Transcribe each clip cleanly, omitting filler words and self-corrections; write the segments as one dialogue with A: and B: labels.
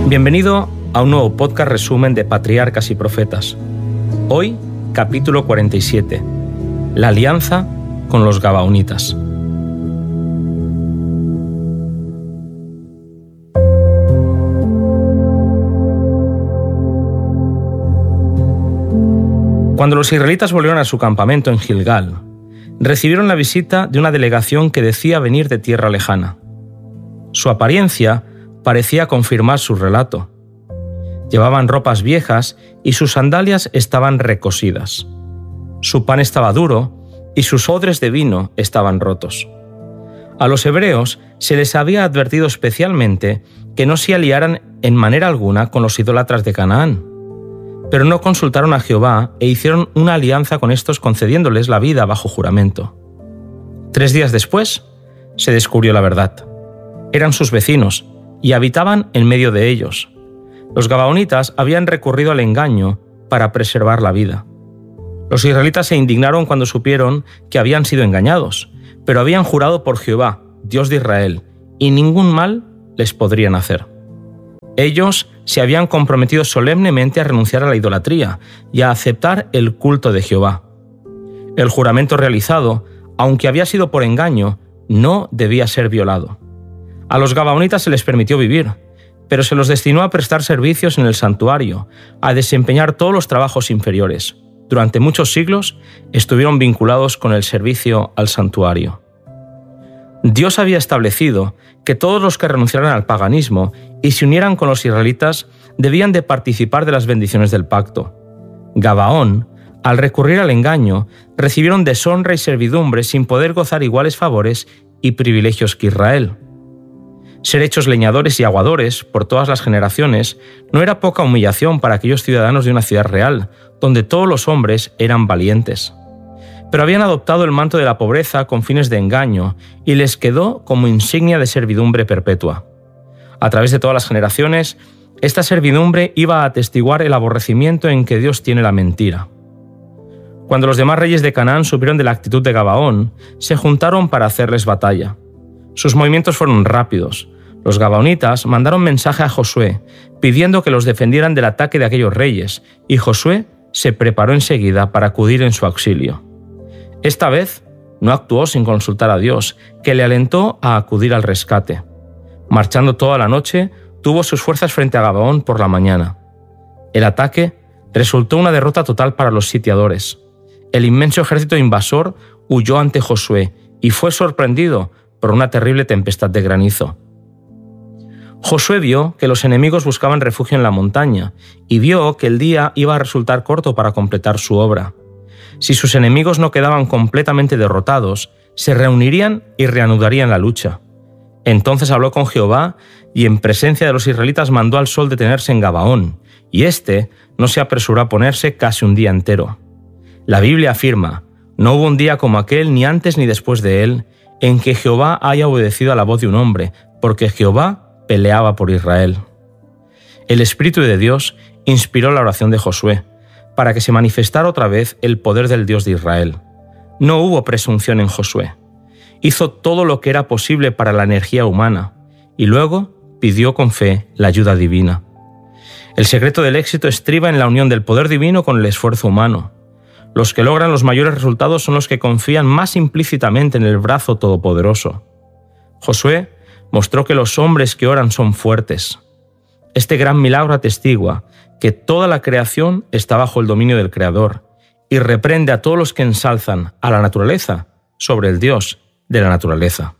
A: Bienvenido a un nuevo podcast resumen de Patriarcas y Profetas. Hoy, capítulo 47. La alianza con los Gabaonitas. Cuando los israelitas volvieron a su campamento en Gilgal, recibieron la visita de una delegación que decía venir de tierra lejana. Su apariencia parecía confirmar su relato. Llevaban ropas viejas y sus sandalias estaban recosidas. Su pan estaba duro y sus odres de vino estaban rotos. A los hebreos se les había advertido especialmente que no se aliaran en manera alguna con los idólatras de Canaán. Pero no consultaron a Jehová e hicieron una alianza con estos concediéndoles la vida bajo juramento. 3 días después, se descubrió la verdad. Eran sus vecinos y habitaban en medio de ellos. Los Gabaonitas habían recurrido al engaño para preservar la vida. Los israelitas se indignaron cuando supieron que habían sido engañados, pero habían jurado por Jehová, Dios de Israel, y ningún mal les podrían hacer. Ellos se habían comprometido solemnemente a renunciar a la idolatría y a aceptar el culto de Jehová. El juramento realizado, aunque había sido por engaño, no debía ser violado. A los Gabaonitas se les permitió vivir, pero se los destinó a prestar servicios en el santuario, a desempeñar todos los trabajos inferiores. Durante muchos siglos estuvieron vinculados con el servicio al santuario. Dios había establecido que todos los que renunciaran al paganismo y se unieran con los israelitas debían de participar de las bendiciones del pacto. Gabaón, al recurrir al engaño, recibieron deshonra y servidumbre sin poder gozar iguales favores y privilegios que Israel. Ser hechos leñadores y aguadores por todas las generaciones no era poca humillación para aquellos ciudadanos de una ciudad real, donde todos los hombres eran valientes. Pero habían adoptado el manto de la pobreza con fines de engaño y les quedó como insignia de servidumbre perpetua. A través de todas las generaciones, esta servidumbre iba a atestiguar el aborrecimiento en que Dios tiene la mentira. Cuando los demás reyes de Canaán supieron de la actitud de Gabaón, se juntaron para hacerles batalla. Sus movimientos fueron rápidos. Los Gabaonitas mandaron mensaje a Josué, pidiendo que los defendieran del ataque de aquellos reyes, y Josué se preparó enseguida para acudir en su auxilio. Esta vez no actuó sin consultar a Dios, que le alentó a acudir al rescate. Marchando toda la noche, tuvo sus fuerzas frente a Gabaón por la mañana. El ataque resultó una derrota total para los sitiadores. El inmenso ejército invasor huyó ante Josué y fue sorprendido por una terrible tempestad de granizo. Josué vio que los enemigos buscaban refugio en la montaña y vio que el día iba a resultar corto para completar su obra. Si sus enemigos no quedaban completamente derrotados, se reunirían y reanudarían la lucha. Entonces habló con Jehová y en presencia de los israelitas mandó al sol detenerse en Gabaón, y éste no se apresuró a ponerse casi un día entero. La Biblia afirma: no hubo un día como aquel, ni antes ni después de él, en que Jehová haya obedecido a la voz de un hombre, porque Jehová peleaba por Israel. El Espíritu de Dios inspiró la oración de Josué, para que se manifestara otra vez el poder del Dios de Israel. No hubo presunción en Josué. Hizo todo lo que era posible para la energía humana, y luego pidió con fe la ayuda divina. El secreto del éxito estriba en la unión del poder divino con el esfuerzo humano. Los que logran los mayores resultados son los que confían más implícitamente en el brazo todopoderoso. Josué mostró que los hombres que oran son fuertes. Este gran milagro atestigua que toda la creación está bajo el dominio del Creador y reprende a todos los que ensalzan a la naturaleza sobre el Dios de la naturaleza.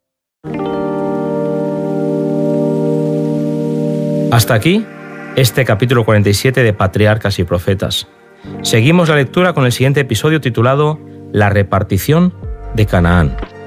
A: Hasta aquí este capítulo 47 de Patriarcas y Profetas. Seguimos la lectura con el siguiente episodio titulado La repartición de Canaán.